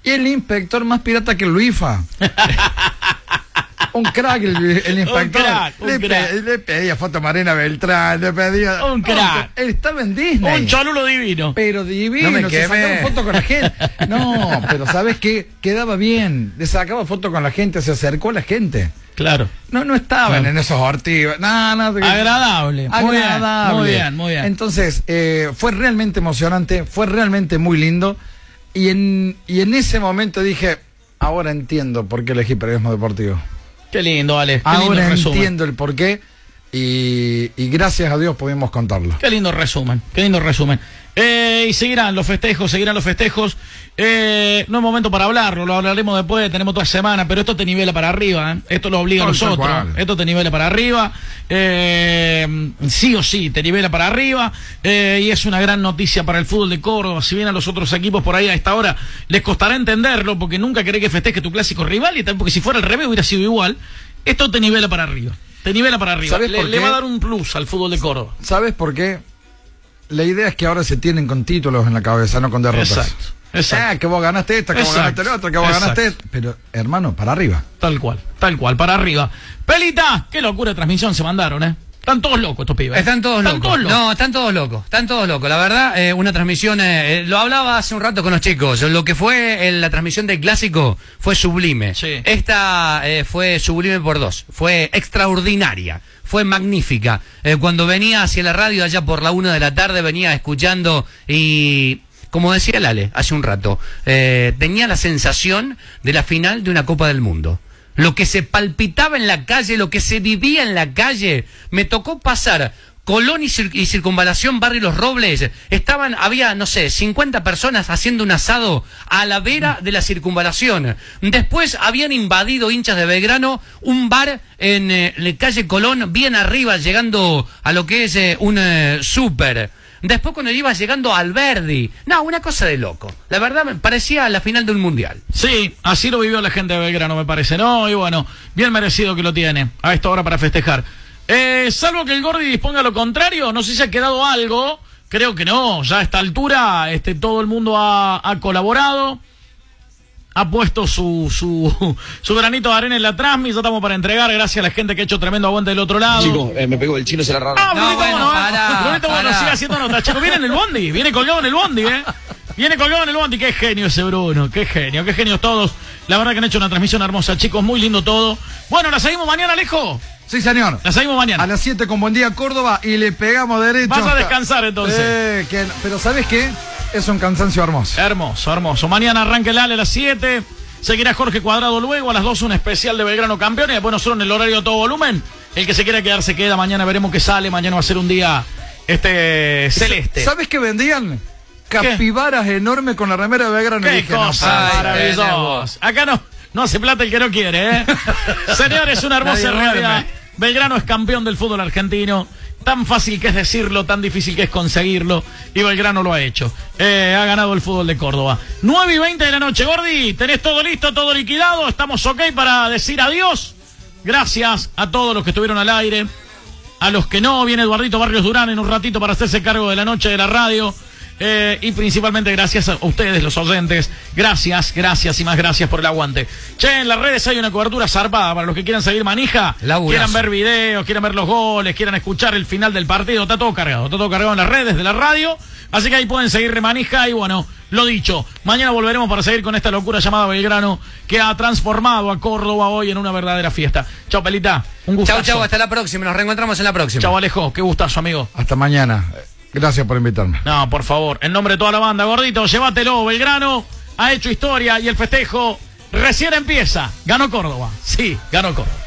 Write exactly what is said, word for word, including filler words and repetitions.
Y el inspector más pirata que el Luifa. Un crack el, el inspector. Un crack, un le, crack. Pe, le pedía foto a Marina Beltrán, le pedía... Un crack. Él estaba en Disney. Un cholulo divino. Pero divino, No me se queme. sacaba foto con la gente. No, pero ¿sabes qué? Quedaba bien. Le sacaba foto con la gente, se acercó a la gente. Claro. No, no estaban No. en esos ortivos. No, no, Agradable. Muy bien, agradable. muy bien, muy bien. Entonces, eh, fue realmente emocionante, fue realmente muy lindo. Y en, y en ese momento dije, ahora entiendo por qué elegí periodismo deportivo. Qué lindo, Ale. Qué lindo Ahora resumen. entiendo el por qué. Y, y gracias a Dios pudimos contarlo. Qué lindo resumen, qué lindo resumen. Eh, y seguirán los festejos, seguirán los festejos. Eh, no es momento para hablarlo, lo hablaremos después, tenemos toda semana, pero esto te nivela para arriba, ¿eh? Esto lo obliga a Tal nosotros, cual. esto te nivela para arriba, eh, sí o sí, te nivela para arriba, eh, y es una gran noticia para el fútbol de Córdoba. Si bien a los otros equipos por ahí a esta hora les costará entenderlo, porque nunca querés que festeje tu clásico rival, y tal, porque si fuera al revés hubiera sido igual. Esto te nivela para arriba, te nivela para arriba, ¿Sabes le, por le qué? va a dar un plus al fútbol de Córdoba. ¿Sabes por qué? La idea es que ahora se tienen con títulos en la cabeza, no con derrotas. Exacto, exacto. Ah, que vos ganaste esta, que vos Exacto. ganaste el otro, que vos Exacto. ganaste... Pero, hermano, para arriba. Tal cual, tal cual, para arriba. Pelita, qué locura de transmisión se mandaron, ¿eh? Están todos locos estos pibes. Están todos Están locos. todos locos. No, están todos locos. Están todos locos. La verdad, eh, una transmisión, eh, lo hablaba hace un rato con los chicos. Lo que fue en la transmisión del clásico fue sublime. Sí. Esta eh, fue sublime por dos. Fue extraordinaria. Fue magnífica. Eh, cuando venía hacia la radio allá por la una de la tarde, venía escuchando y... Como decía Lale hace un rato, eh, tenía la sensación de la final de una Copa del Mundo. Lo que se palpitaba en la calle, lo que se vivía en la calle, me tocó pasar Colón y, Cir- y Circunvalación, Barrio Los Robles, estaban, había, no sé, cincuenta personas haciendo un asado a la vera de la Circunvalación. Después habían invadido hinchas de Belgrano un bar en eh, la calle Colón, bien arriba, llegando a lo que es eh, un eh, súper. Después cuando iba llegando a Alberdi, no, una cosa de loco. La verdad me parecía la final de un mundial. Sí, así lo vivió la gente de Belgrano, me parece, ¿no? Y bueno, bien merecido que lo tiene a esta hora para festejar. Eh, salvo que el Gordi disponga lo contrario, no sé si ha quedado algo, creo que no, ya a esta altura este, todo el mundo ha, ha colaborado, ha puesto su, su, su granito de arena en la transmisión, ya estamos para entregar, gracias a la gente que ha hecho tremendo aguante del otro lado. Chicos, eh, me pegó el chino, se la raro. Ah, No, Brunito bueno, Bono, eh. pará, Brunito Bono, pará. sigue haciendo notas. Chicos, viene en el bondi, viene colgado en el bondi, ¿eh? Viene colgado en el bondi. Qué genio ese Bruno, qué genio, qué genios todos. La verdad que han hecho una transmisión hermosa, chicos, muy lindo todo. Bueno, ¿la seguimos mañana, Alejo? Sí, señor. La seguimos mañana. A las siete con Buen Día Córdoba y le pegamos derecho. Vas a hasta- descansar, entonces. Eh, que- pero ¿sabes qué? Es un cansancio hermoso. Hermoso, hermoso. Mañana arranca el Ale a las siete. Seguirá Jorge Cuadrado luego. A las dos un especial de Belgrano Campeón. Y después nosotros en el horario de todo volumen. El que se quiera quedar se queda. Mañana veremos qué sale. Mañana va a ser un día este celeste. ¿Sabes qué vendían? Capibaras enormes con la remera de Belgrano. Y ¡Qué dije, no, cosa ay, maravillosa! Acá no, no hace plata el que no quiere, ¿eh? Señores, una hermosa Nadie realidad. duerme. Belgrano es campeón del fútbol argentino. Tan fácil que es decirlo, tan difícil que es conseguirlo. Y Belgrano lo ha hecho. Eh, ha ganado el fútbol de Córdoba. nueve y veinte de la noche, Gordi. ¿Tenés todo listo, todo liquidado? ¿Estamos ok para decir adiós? Gracias a todos los que estuvieron al aire. A los que no, viene Eduardito Barrios Durán en un ratito para hacerse cargo de la noche de la radio. Eh, y principalmente gracias a ustedes, los oyentes. Gracias, gracias y más gracias por el aguante. Che, en las redes hay una cobertura zarpada para los que quieran seguir manija. Laburazo. Quieran ver videos, quieran ver los goles, quieran escuchar el final del partido. Está todo cargado, está todo cargado en las redes de la radio. Así que ahí pueden seguir manija. Y bueno, lo dicho, mañana volveremos para seguir con esta locura llamada Belgrano, que ha transformado a Córdoba hoy en una verdadera fiesta. Chau, Pelita, un gustazo. Chau, chau, hasta la próxima. Nos reencontramos en la próxima. Chau, Alejo, qué gustazo, amigo. Hasta mañana. Gracias por invitarme. No, por favor, en nombre de toda la banda, Gordito, llévatelo. Belgrano ha hecho historia y el festejo recién empieza. Ganó Córdoba. Sí, ganó Córdoba.